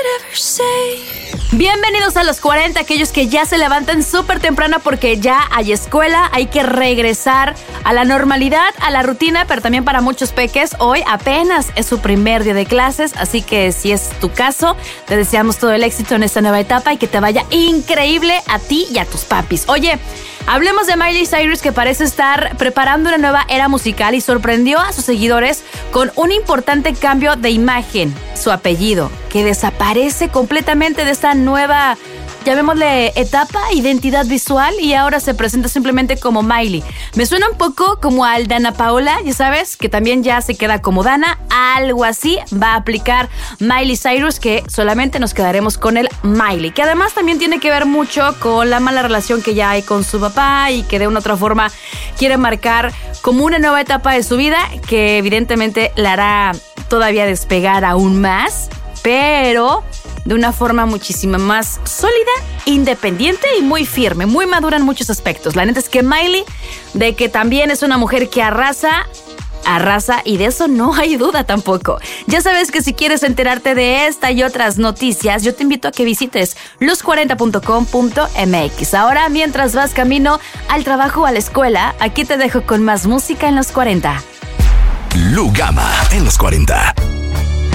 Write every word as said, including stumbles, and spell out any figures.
Bienvenidos a los cuarenta, aquellos que ya se levantan súper temprano porque ya hay escuela, hay que regresar a la normalidad, a la rutina, pero también para muchos peques, hoy apenas es su primer día de clases, así que si es tu caso, te deseamos todo el éxito en esta nueva etapa y que te vaya increíble a ti y a tus papis. Oye, hablemos de Miley Cyrus, que parece estar preparando una nueva era musical y sorprendió a sus seguidores con un importante cambio de imagen, su apellido, que desaparece completamente de esta nueva, llamémosle, etapa, identidad visual, y ahora se presenta simplemente como Miley. Me suena un poco como al Dana Paola, ya sabes, que también ya se queda como Dana. Algo así va a aplicar Miley Cyrus, que solamente nos quedaremos con el Miley, que además también tiene que ver mucho con la mala relación que ya hay con su papá y que de una u otra forma quiere marcar como una nueva etapa de su vida, que evidentemente la hará todavía despegar aún más, pero de una forma muchísimo más sólida, independiente y muy firme, muy madura en muchos aspectos. La neta es que Miley, de que también es una mujer que arrasa, arrasa, y de eso no hay duda tampoco. Ya sabes que si quieres enterarte de esta y otras noticias, yo te invito a que visites los cuarenta punto com punto m x. Ahora, mientras vas camino al trabajo o a la escuela, aquí te dejo con más música en los cuarenta. Lugama en los cuarenta.